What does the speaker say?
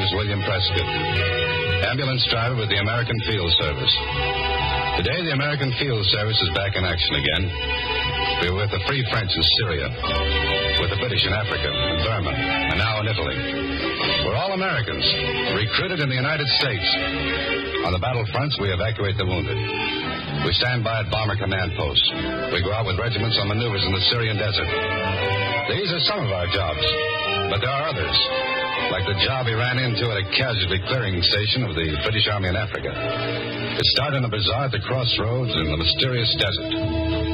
name is William Prescott, ambulance driver with the American Field Service. Today, the American Field Service is back in action again. We're with the Free French in Syria, with the British in Africa and Burma, and now in Italy. We're all Americans, recruited in the United States. On the battlefronts, we evacuate the wounded. We stand by at bomber command posts. We go out with regiments on maneuvers in the Syrian desert. These are some of our jobs, but there are others, like the job he ran into at a casualty clearing station of the British Army in Africa. It started in a bazaar at the crossroads in the mysterious desert.